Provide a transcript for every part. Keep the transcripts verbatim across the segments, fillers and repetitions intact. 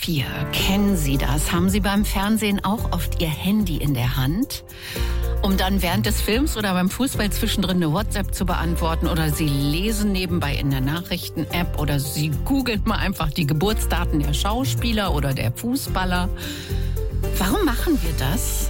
vier. Kennen Sie das? Haben Sie beim Fernsehen auch oft Ihr Handy in der Hand, um dann während des Films oder beim Fußball zwischendrin eine WhatsApp zu beantworten, oder Sie lesen nebenbei in der Nachrichten-App, oder Sie googeln mal einfach die Geburtsdaten der Schauspieler oder der Fußballer. Warum machen wir das?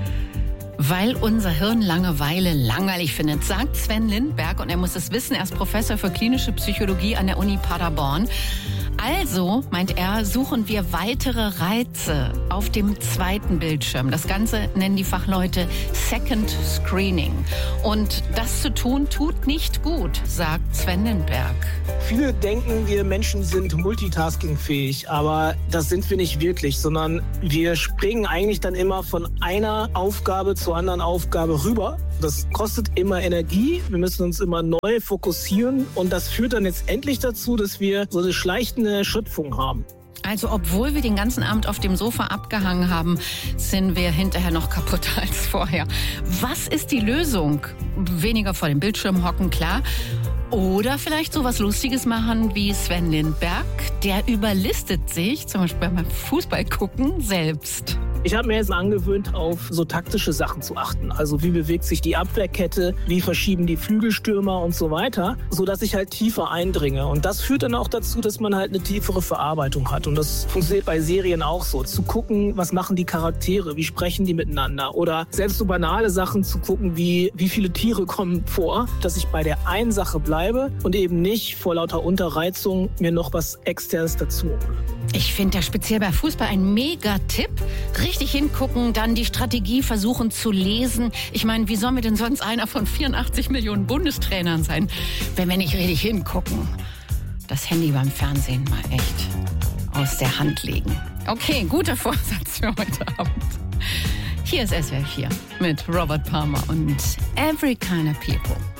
Weil unser Hirn Langeweile langweilig findet, sagt Sven Lindberg, und er muss es wissen, er ist Professor für klinische Psychologie an der Uni Paderborn. Also, meint er, suchen wir weitere Reize auf dem zweiten Bildschirm. Das Ganze nennen die Fachleute Second Screening. Und das zu tun, tut nicht gut, sagt Sven Lindberg. Viele denken, wir Menschen sind multitaskingfähig, aber das sind wir nicht wirklich, sondern wir springen eigentlich dann immer von einer Aufgabe zur anderen Aufgabe rüber. Das kostet immer Energie, wir müssen uns immer neu fokussieren, und das führt dann jetzt endlich dazu, dass wir so eine schleichende Erschöpfung haben. Also obwohl wir den ganzen Abend auf dem Sofa abgehangen haben, sind wir hinterher noch kaputter als vorher. Was ist die Lösung? Weniger vor dem Bildschirm hocken, klar. Oder vielleicht so was Lustiges machen wie Sven Lindberg. Der überlistet sich, zum Beispiel beim Fußball gucken, selbst. Ich habe mir jetzt angewöhnt, auf so taktische Sachen zu achten. Also wie bewegt sich die Abwehrkette, wie verschieben die Flügelstürmer und so weiter, sodass ich halt tiefer eindringe. Und das führt dann auch dazu, dass man halt eine tiefere Verarbeitung hat. Und das funktioniert bei Serien auch so. Zu gucken, was machen die Charaktere, wie sprechen die miteinander. Oder selbst so banale Sachen zu gucken, wie, wie viele Tiere kommen vor, dass ich bei der einen Sache bleibe und eben nicht vor lauter Unterreizung mir noch was Externes dazu hole. Ich finde das speziell bei Fußball ein Mega-Tipp. Richtig hingucken, dann die Strategie versuchen zu lesen. Ich meine, wie sollen wir denn sonst einer von vierundachtzig Millionen Bundestrainern sein, wenn wir nicht richtig hingucken? Das Handy beim Fernsehen mal echt aus der Hand legen. Okay, guter Vorsatz für heute Abend. Hier ist S W R vier mit Robert Palmer und Every Kind of People.